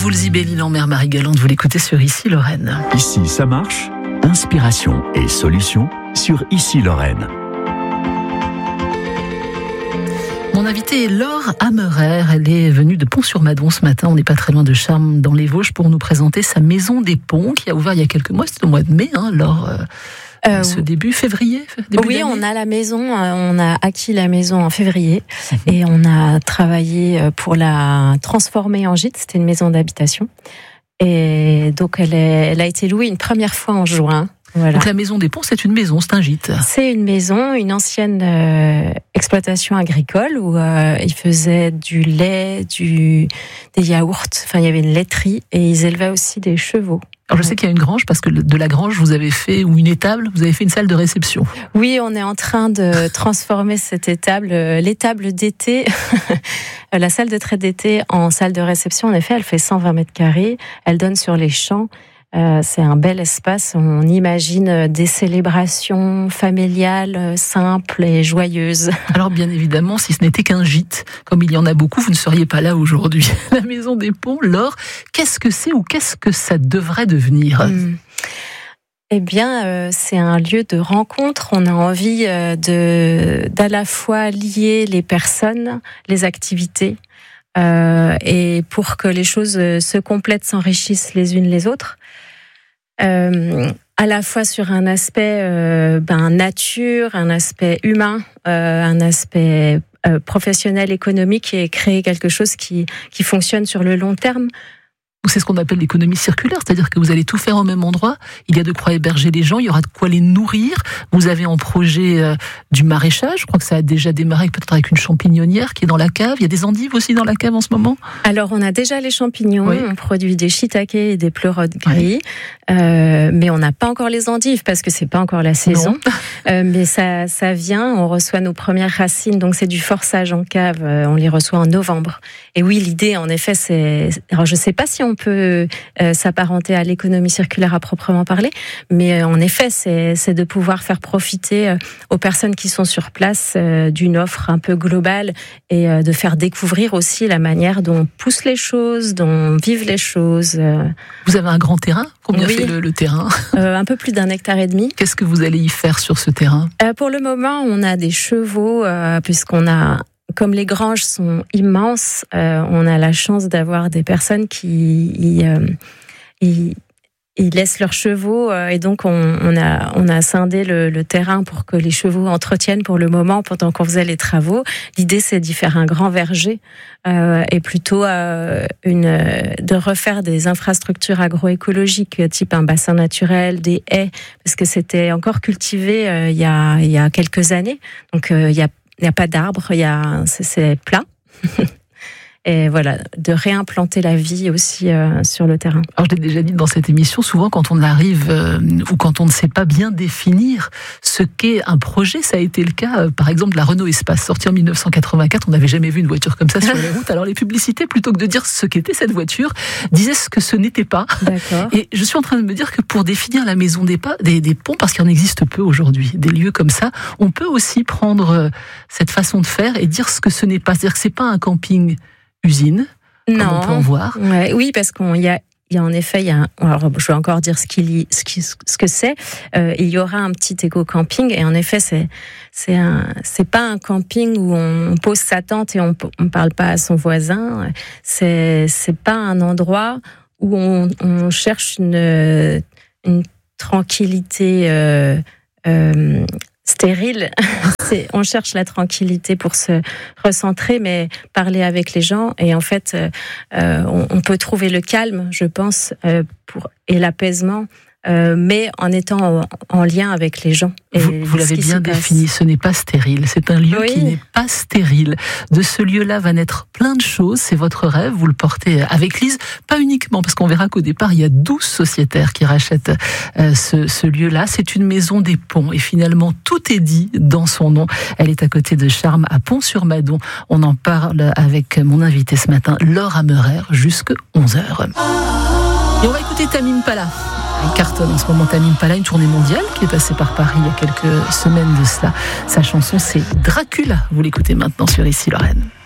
Woolsey-Belle-Île en mer Marie-Galante, vous l'écoutez sur Ici Lorraine. Ici ça marche, inspiration et solutions sur Ici Lorraine. Mon invitée est Laure Hammerer, elle est venue de Pont-sur-Madon ce matin, on n'est pas très loin de Charmes dans les Vosges, pour nous présenter sa maison des ponts qui a ouvert il y a quelques mois, c'était au mois de mai, Laure. Ce début février Oui, d'année. on a la maison, on a acquis la maison en février et on a travaillé pour la transformer en gîte. C'était une maison d'habitation et donc elle a été louée une première fois en juin. Voilà. Donc la maison des ponts, c'est une maison, c'est un gîte. C'est une maison, une ancienne exploitation agricole où ils faisaient du lait, des yaourts. Enfin, il y avait une laiterie et ils élevaient aussi des chevaux. Alors je sais qu'il y a une grange parce que de la grange, vous avez fait, ou une étable, vous avez fait une salle de réception. Oui, on est en train de transformer cette étable, l'étable d'été, la salle de traite d'été en salle de réception. En effet, elle fait 120 mètres carrés, elle donne sur les champs. C'est un bel espace. On imagine des célébrations familiales, simples et joyeuses. Alors bien évidemment, si ce n'était qu'un gîte, comme il y en a beaucoup, vous ne seriez pas là aujourd'hui. La maison des ponts, Laure, qu'est-ce que c'est ou qu'est-ce que ça devrait devenir ? Eh bien, c'est un lieu de rencontre. On a envie d'à la fois lier les personnes, les activités, et pour que les choses se complètent, s'enrichissent les unes les autres. À la fois sur un aspect nature, un aspect humain, un aspect professionnel, économique, et créer quelque chose qui fonctionne sur le long terme. C'est ce qu'on appelle l'économie circulaire, c'est-à-dire que vous allez tout faire au même endroit, il y a de quoi héberger les gens, il y aura de quoi les nourrir, vous avez en projet du maraîchage, je crois que ça a déjà démarré peut-être avec une champignonnière qui est dans la cave, il y a des endives aussi dans la cave en ce moment ? Alors on a déjà les champignons, oui. On produit des shiitakes et des pleurotes gris, mais on n'a pas encore les endives parce que c'est pas encore la saison, mais ça vient, on reçoit nos premières racines, donc c'est du forçage en cave, on les reçoit en novembre. Et oui, l'idée en effet c'est, alors je sais pas si on peut s'apparenter à l'économie circulaire à proprement parler, mais en effet, c'est de pouvoir faire profiter aux personnes qui sont sur place d'une offre un peu globale et de faire découvrir aussi la manière dont poussent les choses, dont vivent les choses. Vous avez un grand terrain ? Combien oui. fait le terrain ? Un peu plus d'1,5 hectare. Qu'est-ce que vous allez y faire sur ce terrain ? Pour le moment, on a des chevaux, puisqu'on a... Comme les granges sont immenses, on a la chance d'avoir des personnes qui ils laissent leurs chevaux et donc on a scindé le terrain pour que les chevaux entretiennent pour le moment pendant qu'on faisait les travaux. L'idée c'est d'y faire un grand verger et plutôt de refaire des infrastructures agroécologiques type un bassin naturel, des haies, parce que c'était encore cultivé il y a quelques années. Donc il n'y a pas d'arbres, c'est plat. Et voilà, de réimplanter la vie aussi sur le terrain. Alors je l'ai déjà dit dans cette émission, souvent quand on arrive ou quand on ne sait pas bien définir ce qu'est un projet, ça a été le cas par exemple de la Renault Espace, sortie en 1984, on n'avait jamais vu une voiture comme ça sur les routes. Alors les publicités, plutôt que de dire ce qu'était cette voiture, disaient ce que ce n'était pas. D'accord. Et je suis en train de me dire que pour définir la maison des ponts, parce qu'il en existe peu aujourd'hui, des lieux comme ça, on peut aussi prendre cette façon de faire et dire ce que ce n'est pas. C'est-à-dire que c'est pas un camping usine, comme on peut en voir. Ouais, oui, parce qu'il y a en effet, alors je vais encore dire ce que c'est. Il y aura un petit éco-camping et en effet, c'est pas un camping où on pose sa tente et on parle pas à son voisin. C'est pas un endroit où on cherche une tranquillité stérile. On cherche la tranquillité pour se recentrer, mais parler avec les gens. Et en fait, on peut trouver le calme, je pense, et l'apaisement, mais en étant en lien avec les gens. Vous l'avez bien défini, ce n'est pas stérile. C'est un lieu qui n'est pas stérile. De ce lieu-là va naître plein de choses. C'est votre rêve, vous le portez avec Lise. Pas uniquement, parce qu'on verra qu'au départ, il y a 12 sociétaires qui rachètent ce lieu-là. C'est une maison des ponts. Et finalement, tout est dit dans son nom. Elle est à côté de Charmes, à Pont-sur-Madon. On en parle avec mon invité ce matin, Laure Hammerer, jusqu'à 11h. Et on va écouter Tame Impala. Il cartonne en ce moment Tame Impala, une tournée mondiale qui est passée par Paris il y a quelques semaines de cela. Sa chanson c'est Dracula. Vous l'écoutez maintenant sur Ici Lorraine.